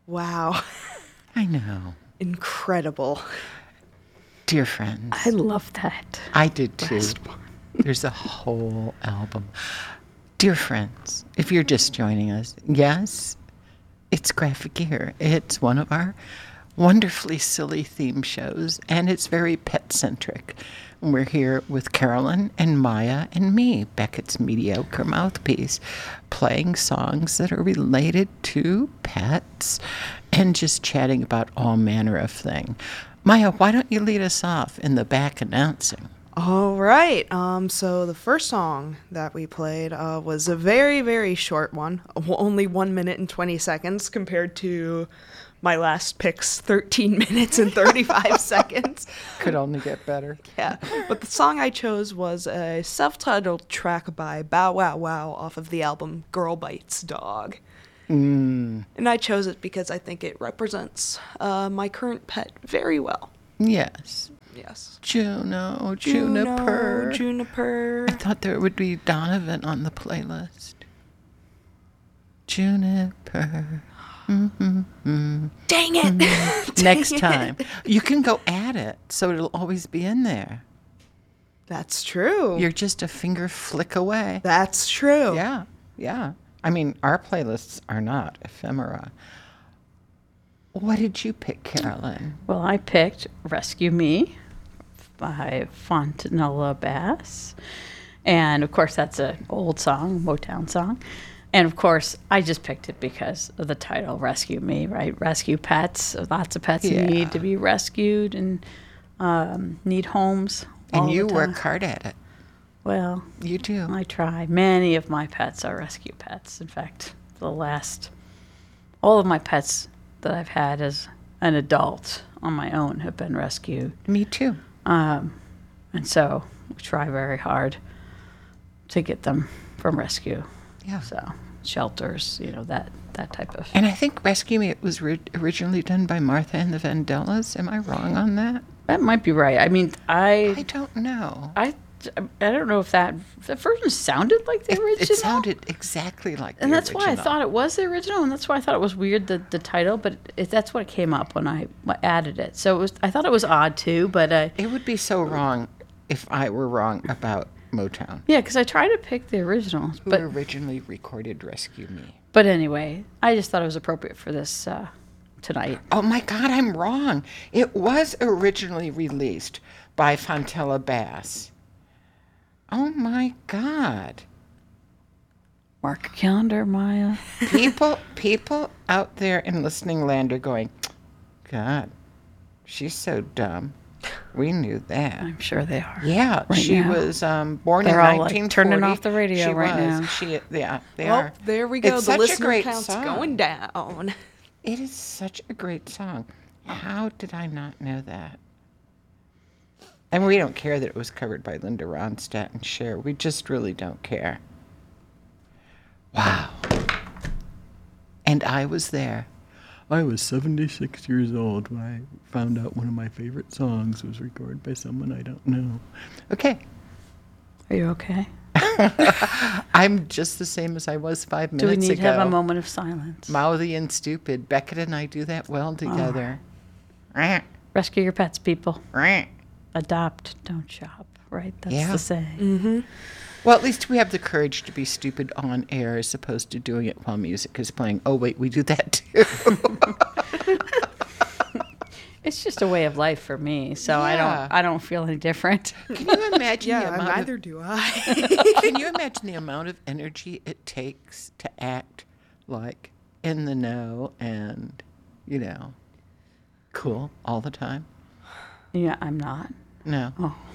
Wow. I know. Incredible. Dear friends. I love that. I did too. Last one. There's a whole album. Dear friends, if you're just joining us, yes, it's Graphic Gear. It's one of our wonderfully silly theme shows, and it's very pet-centric. We're here with Carolyn and Maya and me, Beckett's mediocre mouthpiece, playing songs that are related to pets and just chatting about all manner of thing. Maya, why don't you lead us off in the back announcing? All right. So the first song that we played was a very, very short one, only 1 minute and 20 seconds compared to my last pick's 13 minutes and 35 seconds. Could only get better. Yeah. But the song I chose was a self-titled track by Bow Wow Wow off of the album Girl Bites Dog. And I chose it because I think it represents my current pet very well. Yes. Yes. Juniper. Juniper. I thought there would be Donovan on the playlist. Juniper. Dang it. Next time. You can go add it, so it'll always be in there. That's true. You're just a finger flick away. That's true. Yeah. I mean, our playlists are not ephemera. What did you pick, Carolyn? Well, I picked Rescue Me by Fontanella Bass. And, of course, that's an old song, Motown song. And, of course, I just picked it because of the title, Rescue Me, right? Rescue pets. Lots of pets need to be rescued and need homes all And you the time. work hard at it. Well, You do. I try. Many of my pets are rescue pets. In fact, all of my pets that I've had as an adult on my own have been rescued. Me too. And so we try very hard to get them from rescue. Yeah. So shelters, that type of. And I think Rescue Me, it was originally done by Martha and the Vandellas. Am I wrong on that? That might be right. I mean, I don't know. I don't know if the version sounded like the original. It sounded exactly like the And that's original. why I thought it was the original, and that's why I thought it was weird, the title, but that's what came up when I added it. So I thought it was odd, too, but... It would be so wrong if I were wrong about Motown. Yeah, because I tried to pick the original. Who originally recorded Rescue Me. But anyway, I just thought it was appropriate for this tonight. Oh, my God, I'm wrong. It was originally released by Fontella Bass. Oh, my God. Mark a calendar, Maya. People out there in listening land are going, God, she's so dumb. We knew that. I'm sure they are. Yeah, right she now. was born They're in all, 1940. turning off the radio she right was. now. They Well, are. there we go. It's The such a listener great count's song. going down. It is such a great song. How did I not know that? And we don't care that it was covered by Linda Ronstadt and Cher. We just really don't care. Wow. And I was there. I was 76 years old when I found out one of my favorite songs was recorded by someone I don't know. Okay. Are you okay? I'm just the same as I was 5 minutes Do ago. we need to have a moment of silence? Mouthy and stupid. Beckett and I do that well together. Rescue your pets, people. Adopt, don't shop, right? That's Yeah. the saying. Mm-hmm. Well, at least we have the courage to be stupid on air as opposed to doing it while music is playing. Oh, wait, we do that too. It's just a way of life for me, so Yeah. I don't feel any different. Can you imagine the Yeah, amount neither do I. Can you imagine the amount of energy it takes to act like in the know and, cool all the time? Yeah, I'm not. No.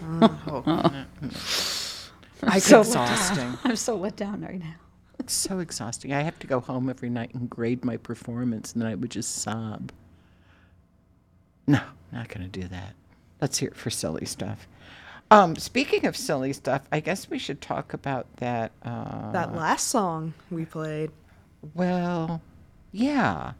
It's so exhausting. I'm so let down right now. It's so exhausting. I have to go home every night and grade my performance, and then I would just sob. No, not going to do that. Let's hear it for silly stuff. Speaking of silly stuff, I guess we should talk about that. That last song we played. Well, yeah.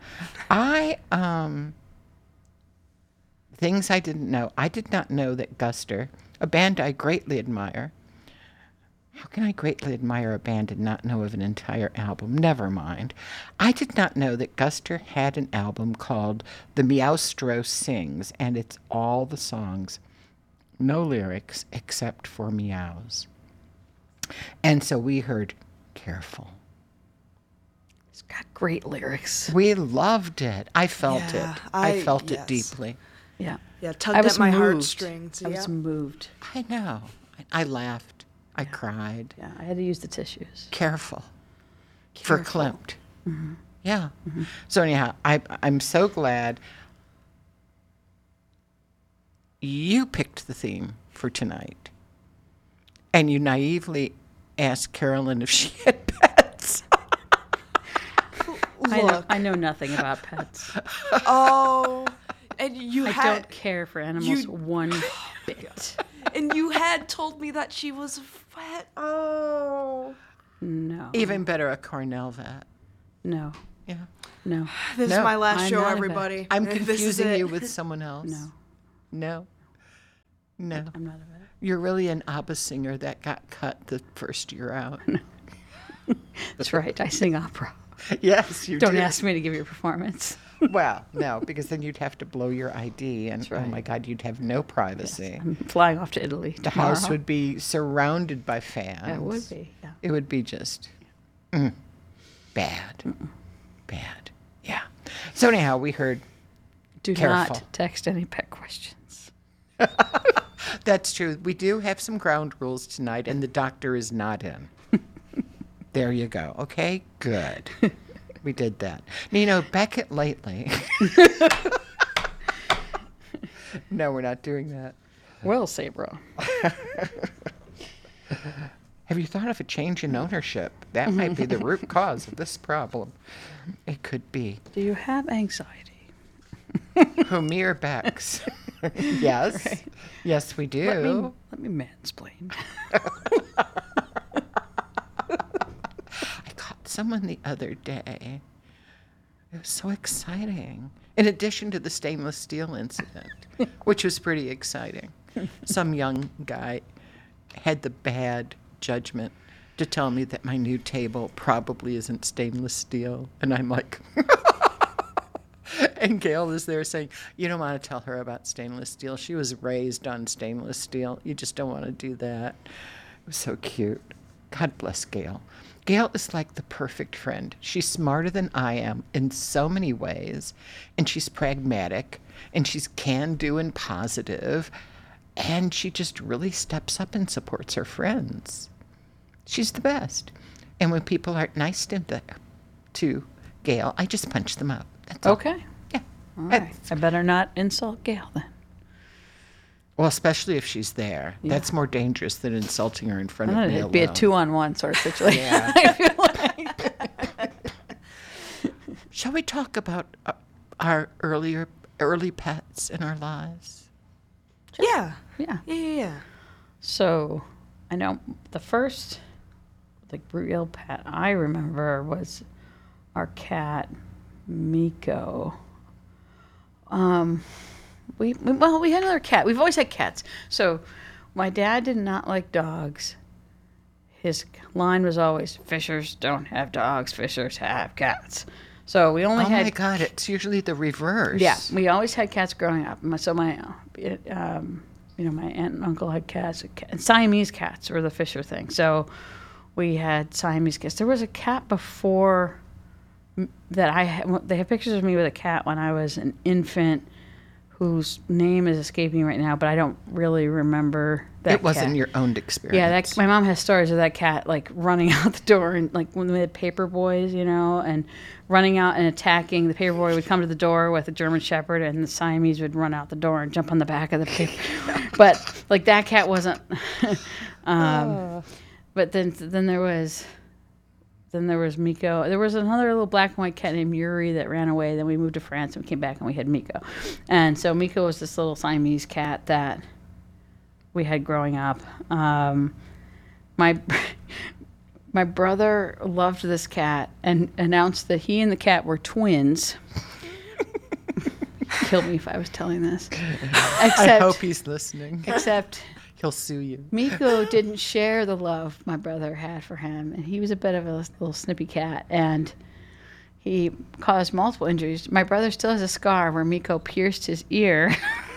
Things I didn't know. I did not know that Guster, a band I greatly admire, How can I greatly admire a band and not know of an entire album? Never mind. I did not know that Guster had an album called The Meowstro Sings, and it's all the songs, no lyrics except for meows. And so we heard Careful. It's got great lyrics. We loved it. I felt Yeah, it. I felt yes. it deeply. Yeah. Yeah, tugged at my heartstrings. I was Yep. moved. I know. I laughed. I cried. Yeah, I had to use the tissues. Careful. For Careful. Klimt. Yeah. So anyhow, I'm so glad you picked the theme for tonight. And you naively asked Carolyn if she had pets. Look. I know nothing about pets. Oh, and you I had don't care for animals you- one bit. and you had told me that she was a vet. Oh, No. Even better, a Cornell vet. No. Yeah. No. this No, is my last I'm show, not a vet. everybody. I'm This is confusing it. you with someone else. No. No. No. I'm not a vet. You're really an ABBA singer that got cut the first year out. That's right. I sing opera. Yes, you Don't did. ask me to give you a performance. Well, no, because then you'd have to blow your ID, and right. oh my God, you'd have no privacy. I'm flying off to Italy The tomorrow. house would be surrounded by fans. It would be. Yeah. It would be just bad. Bad. Yeah. So anyhow, we heard Do Careful. not text any pet questions. that's true. We do have some ground rules tonight, and the doctor is not in. There you go. Okay, good. We did that. Beckett lately. No, we're not doing that. Well, Sabra. Have you thought of a change in ownership? That might be the root cause of this problem. It could be. Do you have anxiety? Humir Bex. Yes. Right. Yes, we do. Let me mansplain. I caught someone the other day. It was so exciting. In addition to the stainless steel incident, which was pretty exciting, some young guy had the bad judgment to tell me that my new table probably isn't stainless steel. And I'm like, and Gail is there saying, you don't want to tell her about stainless steel. She was raised on stainless steel. You just don't want to do that. It was so cute. God bless Gail. Gail is like the perfect friend. She's smarter than I am in so many ways, and she's pragmatic, and she's can-do and positive, and she just really steps up and supports her friends. She's the best. And when people aren't nice to Gail, I just punch them up. That's all. Okay. Yeah. All right. I better not insult Gail then. Well, especially if she's there. Yeah. That's more dangerous than insulting her in front of me It'd be a alone. 2-on-1 sort of situation. Yeah. I feel like. Shall we talk about our early pets in our lives? Yeah. Yeah. Yeah. So, I know the first, real pet I remember was our cat, Miko. We had another cat. We've always had cats. So, my dad did not like dogs. His line was always, Fishers don't have dogs, Fishers have cats. So we only Oh had my God, it's usually the reverse. Yeah, we always had cats growing up. So my aunt and uncle had cats. And Siamese cats were the Fisher thing. So we had Siamese cats. There was a cat before that I had. They have pictures of me with a cat when I was an infant, whose name is escaping right now, but I don't really remember that. It wasn't cat. your own experience. Yeah, my mom has stories of that cat running out the door and when we had paper boys, and running out and attacking. The paper boy would come to the door with a German Shepherd, and the Siamese would run out the door and jump on the back of the paper. But that cat wasn't. But then there was Miko. There was another little black and white cat named Yuri that ran away. Then we moved to France and we came back and we had Miko. And so Miko was this little Siamese cat that we had growing up. My brother loved this cat and announced that he and the cat were twins. Kill me if I was telling this. I hope he's listening. Except He'll sue you. Miko didn't share the love my brother had for him, and he was a bit of a little snippy cat, and he caused multiple injuries. My brother still has a scar where Miko pierced his ear,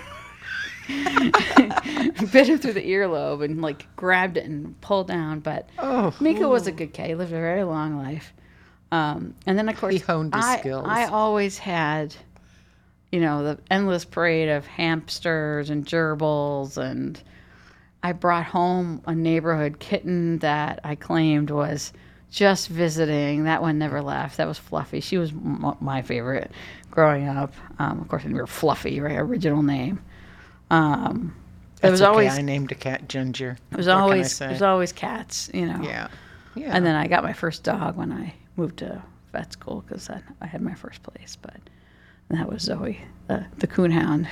bit him through the earlobe, and like grabbed it and pulled down. But Miko was a good cat. He lived a very long life. And then, of course, He honed his skills. I always had, the endless parade of hamsters and gerbils, and I brought home a neighborhood kitten that I claimed was just visiting. That one never left. That was Fluffy. She was my favorite growing up. Of course, we were Fluffy, right? Original name. It was okay. always. I named a cat Ginger. It was What can I always. say? It was always cats. Yeah. And then I got my first dog when I moved to vet school because I had my first place. But that was Zoe, the coonhound,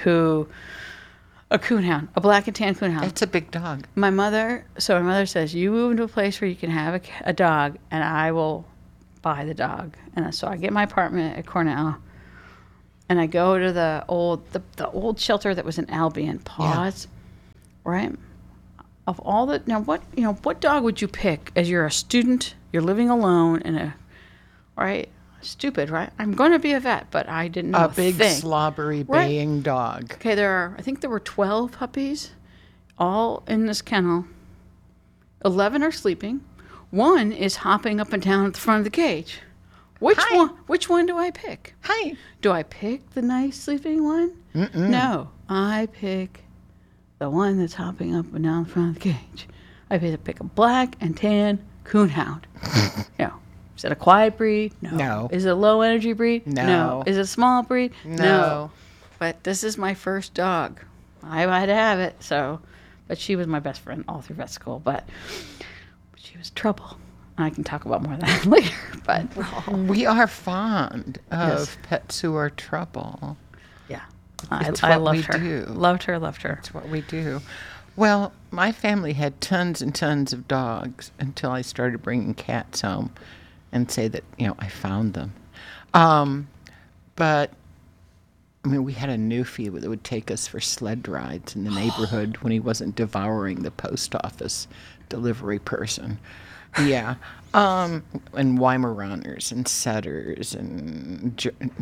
a black and tan coonhound. It's a big dog. My mother says, you move into a place where you can have a dog, and I will buy the dog. And so I get my apartment at Cornell, and I go to the old shelter that was in Albion. Paws, right? Of all the what dog would you pick as you're a student? You're living alone right? Stupid, right? I'm going to be a vet, but I didn't know A big thing. slobbery Right. baying dog. Okay, I think there were 12 puppies, all in this kennel. 11 are sleeping. One is hopping up and down at the front of the cage. Hi. Which one do I pick? Hi. Do I pick the nice sleeping one? No, I pick the one that's hopping up and down the front of the cage. I pick a black and tan coonhound. Is it a quiet breed? No. Is it a low energy breed? No. Is it a small breed? No. But this is my first dog. I had to have it. But she was my best friend all through vet school. But she was trouble. I can talk about more of that later. But We are fond of Yes. pets who are trouble. yeah, It's I what loved we her. do. Loved her. That's what we do. Well, my family had tons and tons of dogs until I started bringing cats home and say that, I found them. But, we had a Newfie that would take us for sled rides in the neighborhood when he wasn't devouring the post office delivery person. Yeah. And Weimaraners and setters and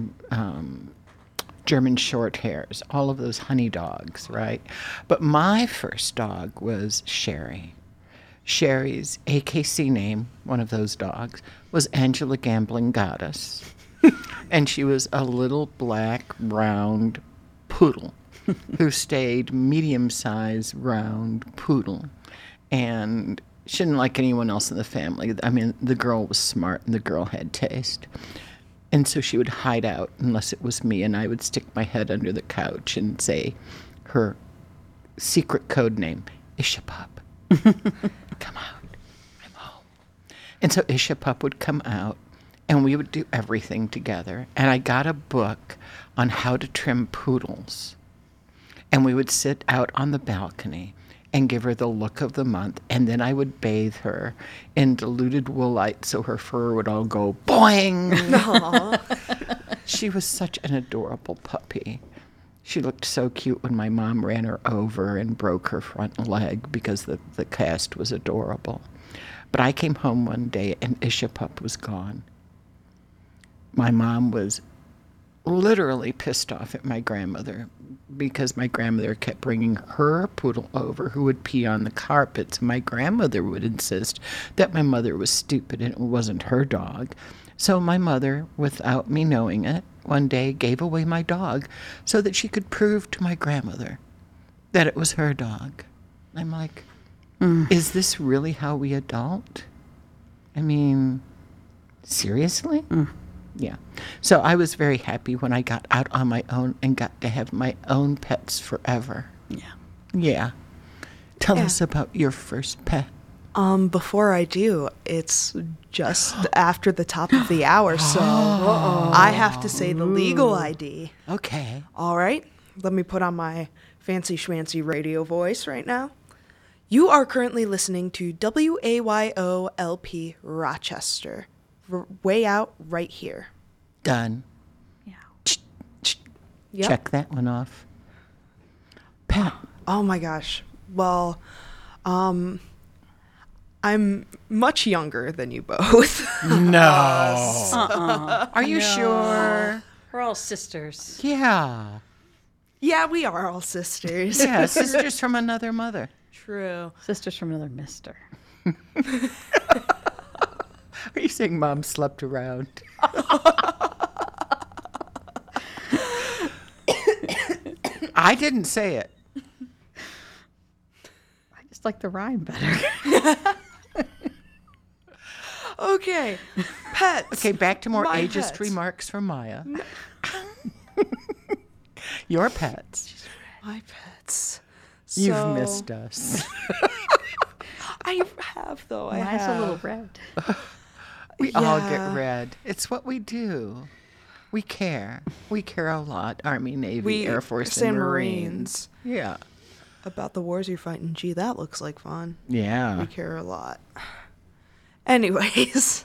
German short hairs, all of those honey dogs, right? But my first dog was Sherry. Sherry's AKC name, one of those dogs, was Angela Gambling Goddess. And she was a little black, round poodle who stayed medium-sized, round poodle. And she didn't like anyone else in the family. The girl was smart and the girl had taste. And so she would hide out unless it was me, and I would stick my head under the couch and say her secret code name, Isha Pup. Come out. I'm home. And so Isha Pup would come out, and we would do everything together. And I got a book on how to trim poodles. And we would sit out on the balcony and give her the look of the month. And then I would bathe her in diluted woolite so her fur would all go boing. She was such an adorable puppy. She looked so cute when my mom ran her over and broke her front leg because the cast was adorable. But I came home one day and Isha Pup was gone. My mom was literally pissed off at my grandmother because my grandmother kept bringing her poodle over who would pee on the carpets. My grandmother would insist that my mother was stupid and it wasn't her dog. So my mother, without me knowing it, one day gave away my dog so that she could prove to my grandmother that it was her dog. I'm like, is this really how we adult? Seriously? Yeah. So I was very happy when I got out on my own and got to have my own pets forever. Yeah. Yeah. Tell us about your first pet. Before I do, it's just after the top of the hour, so I have to say the legal ID. Okay. All right, let me put on my fancy schmancy radio voice right now. You are currently listening to WAYO-LP Rochester. Way out right here. Done. Yeah. Yep. Check that one off. Pat. Oh my gosh. Well, I'm much younger than you both. No. Are you sure? We're all sisters. Yeah. Yeah, we are all sisters. Yeah, sisters from another mother. True. Sisters from another mister. Are you saying Mom slept around? I didn't say it. I just like the rhyme better. Okay. Pets. Okay, back to more My ageist pets. remarks from Maya. Your pets. My pets. You've So- missed us. I have, though. I Mine's have. a little red. We all get Yeah. red. It's what we do. We care. We care a lot. Army, Navy, Air Force, and Marines. Yeah. About the wars you're fighting. Gee, that looks like fun. Yeah. We care a lot. Anyways,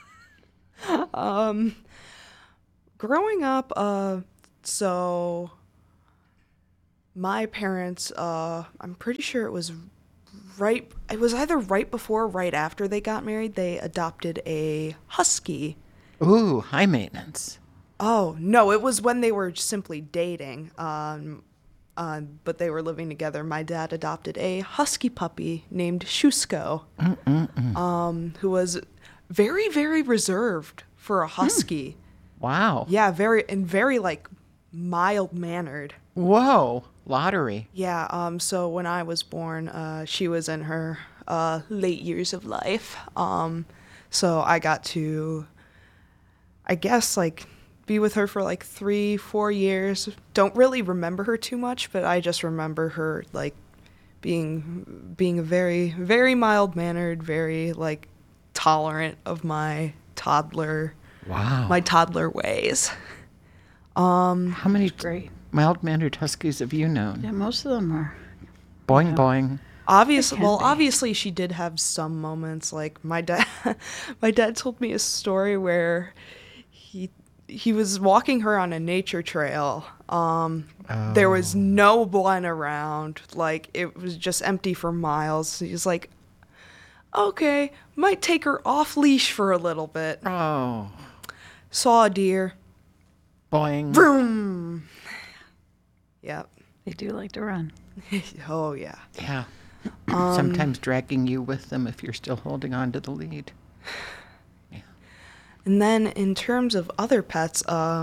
growing up, so my parents, I'm pretty sure it was either right before or right after they got married, they adopted a husky. Ooh, high maintenance. Oh, no, it was when they were simply dating. But they were living together. My dad adopted a husky puppy named Shusko, who was very, very reserved for a husky. Wow. Yeah, very like mild mannered. Whoa. Lottery. Yeah. So when I was born, she was in her late years of life. So I got to, I guess, like, be with her for like 3-4 years. Don't really remember her too much, but I just remember her like being a very, very mild mannered, very like tolerant of my toddler Wow. ways. How many Great. mild-mannered huskies have you known? Yeah, most of them are. Boing, boing. Obviously, It can be. obviously she did have some moments. Like my dad, my dad told me a story where he was walking her on a nature trail. There was no one around. Like it was just empty for miles. He's like, okay, might take her off leash for a little bit. Oh. Saw a deer. Boing. Vroom. Yep. They do like to run. Oh yeah. Yeah. Sometimes dragging you with them if you're still holding on to the lead. And then in terms of other pets,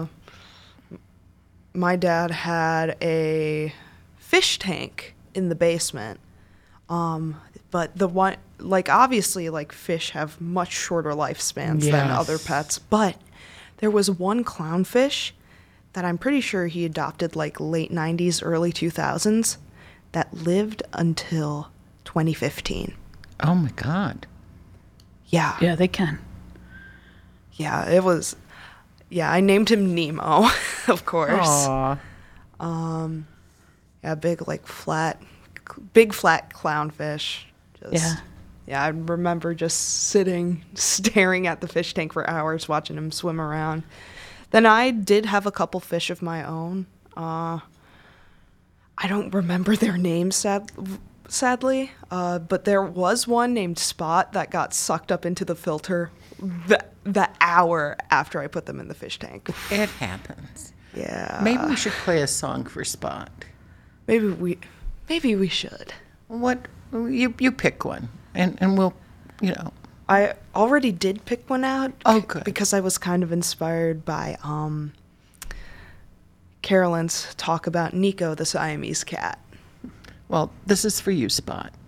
my dad had a fish tank in the basement. But the one, like, obviously, like, fish have much shorter lifespans than Yes. other pets. But there was one clownfish that I'm pretty sure he adopted, like, late 90s, early 2000s, that lived until 2015. Oh my God. Yeah. Yeah, they can. Yeah, it was. Yeah, I named him Nemo, of course. Aw. Yeah, big flat clownfish. Just, Yeah. Yeah, I remember just staring at the fish tank for hours, watching him swim around. Then I did have a couple fish of my own. I don't remember their names, sadly, but there was one named Spot that got sucked up into the filter the hour after I put them in the fish tank. It happens. Yeah. Maybe we should play a song for Spot. Maybe we should. What you pick one, and we'll, I already did pick one out. Oh, good. Because I was kind of inspired by Carolyn's talk about Nico, the Siamese cat. Well, this is for you, Spot.